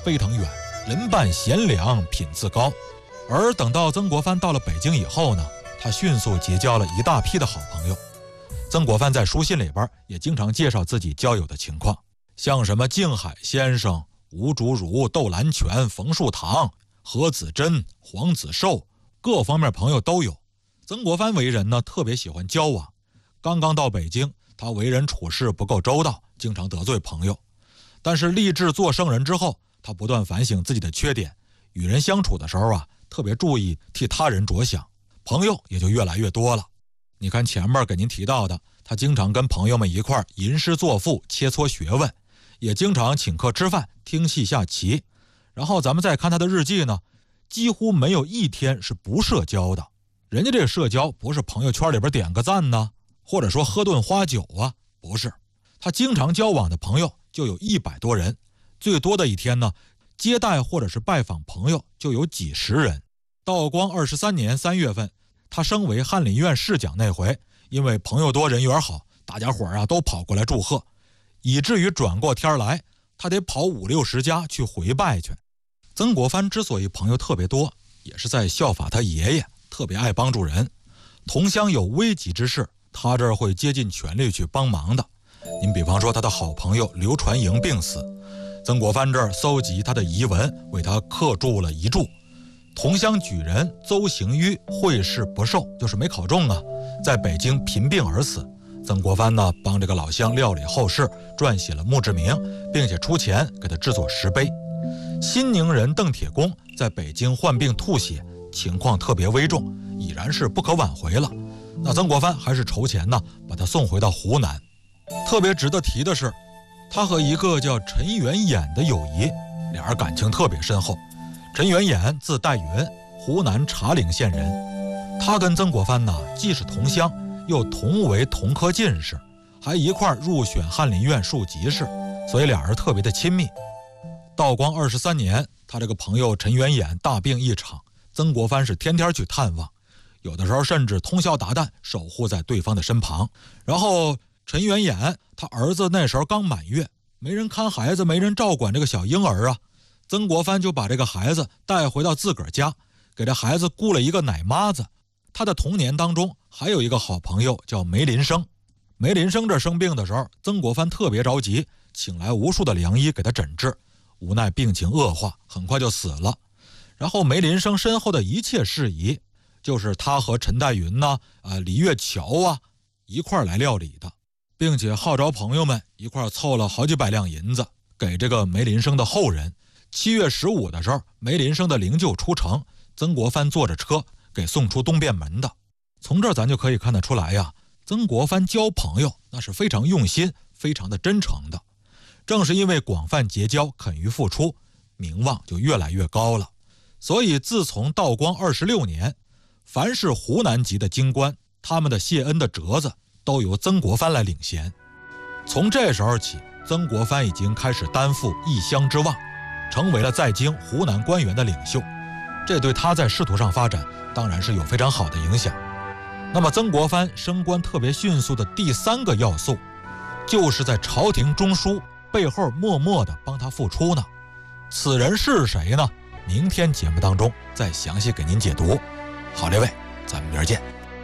飞腾远，人伴贤良，品自高。而等到曾国藩到了北京以后呢，他迅速结交了一大批的好朋友。曾国藩在书信里边也经常介绍自己交友的情况，像什么静海先生、吴竹如、窦兰泉、冯树堂、何子珍、黄子寿，各方面朋友都有。曾国藩为人呢，特别喜欢交往。刚刚到北京，他为人处事不够周到，经常得罪朋友。但是立志做圣人之后，他不断反省自己的缺点，与人相处的时候啊，特别注意替他人着想，朋友也就越来越多了。你看前面给您提到的，他经常跟朋友们一块吟诗作赋，切磋学问，也经常请客吃饭，听戏下棋。然后咱们再看他的日记呢，几乎没有一天是不社交的。人家这个社交不是朋友圈里边点个赞呢，或者说喝顿花酒啊，不是。他经常交往的朋友就有100多人，最多的一天呢，接待或者是拜访朋友就有几十人。道光23年3月份，他升为翰林院侍讲那回，因为朋友多人缘好，大家伙啊都跑过来祝贺，以至于转过天来，他得跑50-60家去回拜去。曾国藩之所以朋友特别多，也是在效法他爷爷，特别爱帮助人。同乡有危急之事，他这儿会竭尽全力去帮忙的。您比方说他的好朋友刘传营病死，曾国藩这儿搜集他的遗文，为他刻注了遗著。同乡举人邹行纡会试不受，就是没考中啊，在北京贫病而死。曾国藩呢，帮这个老乡料理后事，撰写了墓志铭，并且出钱给他制作石碑。新宁人邓铁公在北京患病吐血，情况特别危重，已然是不可挽回了。那曾国藩还是筹钱呢，把他送回到湖南。特别值得提的是，他和一个叫陈元衍的友谊，俩人感情特别深厚。陈元衍字代云，湖南茶陵县人。他跟曾国藩呢，既是同乡，又同为同科进士，还一块入选翰林院庶吉士，所以俩人特别的亲密。道光23年，他这个朋友陈元衍大病一场，曾国藩是天天去探望，有的时候甚至通宵达旦守护在对方的身旁。然后陈元衍他儿子那时候刚满月，没人看孩子，没人照管这个小婴儿啊，曾国藩就把这个孩子带回到自个儿家，给这孩子雇了一个奶妈子。他的童年当中还有一个好朋友叫梅林生。梅林生这生病的时候，曾国藩特别着急，请来无数的良医给他诊治，无奈病情恶化，很快就死了。然后梅林生身后的一切事宜，就是他和陈代云呢、李月桥啊一块来料理的，并且号召朋友们一块凑了好几百两银子给这个梅林生的后人。7月15的时候，梅林生的灵柩出城，曾国藩坐着车给送出东便门的。从这儿咱就可以看得出来呀，曾国藩交朋友那是非常用心，非常的真诚的。正是因为广泛结交，肯于付出，名望就越来越高了。所以自从道光26年，凡是湖南籍的京官，他们的谢恩的折子都由曾国藩来领衔。从这时候起，曾国藩已经开始担负异乡之望，成为了在京湖南官员的领袖。这对他在仕途上发展当然是有非常好的影响。那么曾国藩升官特别迅速的第3个要素，就是在朝廷中枢背后默默地帮他付出呢。此人是谁呢？明天节目当中再详细给您解读。好，列位，咱们明儿见。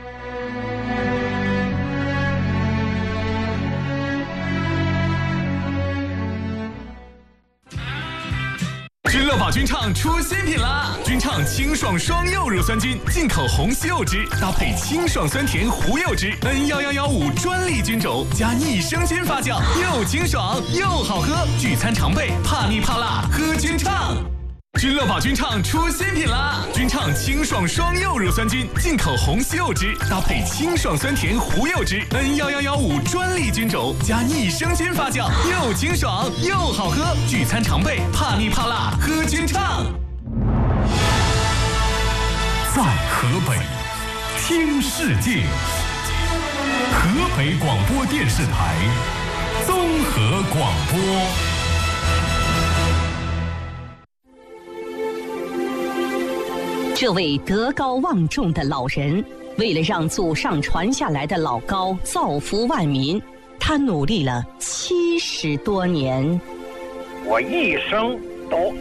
君乐宝君畅出新品啦！君畅清爽双柚乳酸菌，进口红西柚汁，搭配清爽酸甜胡柚汁，N11115专利菌种，加益生菌发酵，又清爽又好喝，聚餐常备，怕腻怕辣，喝君畅。君乐宝君畅出新品啦！君畅清爽双柚乳酸菌，进口红西柚汁，搭配清爽酸甜胡柚汁，N11115专利菌种，加益生菌发酵，又清爽又好喝，聚餐常备，怕腻怕辣，喝君畅。 在河北听世界，河北广播电视台综合广播。 这位德高望重的老人，为了让祖上传下来的老高造福万民，他努力了70多年。 我一生都